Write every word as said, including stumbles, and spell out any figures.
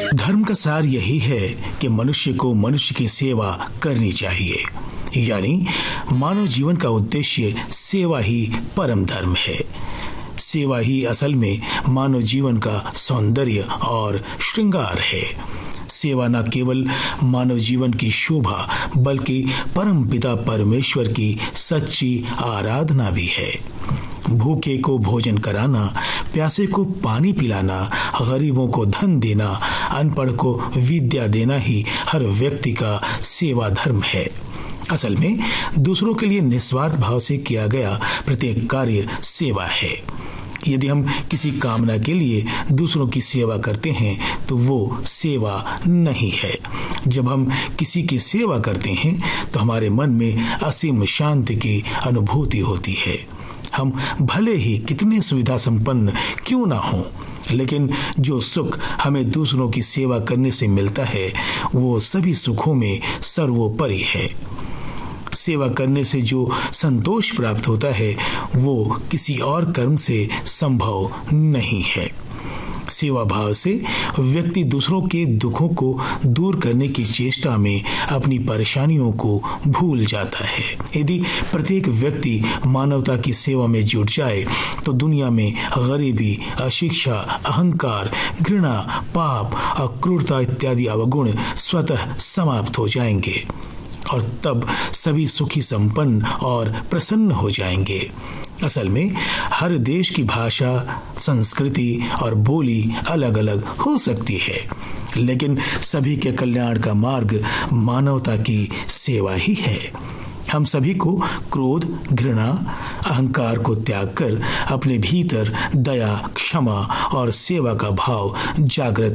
धर्म का सार यही है कि मनुष्य को मनुष्य की सेवा करनी चाहिए, यानी मानव जीवन का उद्देश्य सेवा ही परम धर्म है। सेवा ही असल में मानव जीवन का सौंदर्य और श्रृंगार है। सेवा न केवल मानव जीवन की शोभा बल्कि परम पिता परमेश्वर की सच्ची आराधना भी है। भूखे को भोजन कराना, प्यासे को पानी पिलाना, गरीबों को धन देना, अनपढ़ को विद्या देना ही हर व्यक्ति का सेवा धर्म है। असल में दूसरों के लिए निस्वार्थ भाव से किया गया प्रत्येक कार्य सेवा है। यदि हम किसी कामना के लिए दूसरों की सेवा करते हैं तो वो सेवा नहीं है। जब हम किसी की सेवा करते हैं तो हमारे मन में असीम शांति की अनुभूति होती है। हम भले ही कितने सुविधा संपन्न क्यों ना हों, लेकिन जो सुख हमें दूसरों की सेवा करने से मिलता है वो सभी सुखों में सर्वोपरि है। सेवा करने से जो संतोष प्राप्त होता है वो किसी और कर्म से संभव नहीं है। सेवा भाव से व्यक्ति दूसरों के दुखों को दूर करने की चेष्टा में अपनी परेशानियों को भूल जाता है। यदि प्रत्येक व्यक्ति मानवता की सेवा में जुट जाए तो दुनिया में गरीबी, अशिक्षा, अहंकार, घृणा, पाप और क्रूरता इत्यादि अवगुण स्वतः समाप्त हो जाएंगे और तब सभी सुखी, संपन्न और प्रसन्न हो जाएंगे। असल में हर देश की भाषा, संस्कृति और बोली अलग अलग हो सकती है, लेकिन सभी के कल्याण का मार्ग मानवता की सेवा ही है। हम सभी को क्रोध, घृणा, अहंकार को त्याग कर अपने भीतर दया, क्षमा और सेवा का भाव जागृत